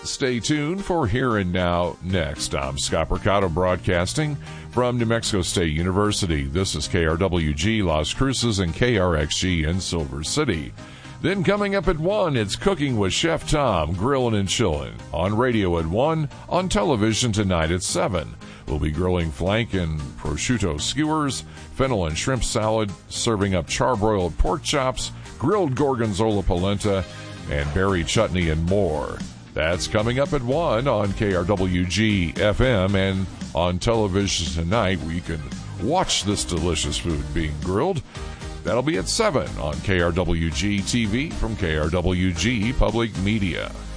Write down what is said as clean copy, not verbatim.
Stay tuned for Here and Now next. I'm Scott Mercado broadcasting from New Mexico State University. This is KRWG Las Cruces and KRXG in Silver City. Then coming up at 1, it's Cooking with Chef Tom, Grillin' and Chillin'. On radio at 1, on television tonight at 7. We'll be grilling flank and prosciutto skewers, fennel and shrimp salad, serving up charbroiled pork chops, grilled gorgonzola polenta, and berry chutney and more. That's coming up at 1 on KRWG FM, and on television tonight where you can watch this delicious food being grilled. That'll be at 7 on KRWG TV from KRWG Public Media.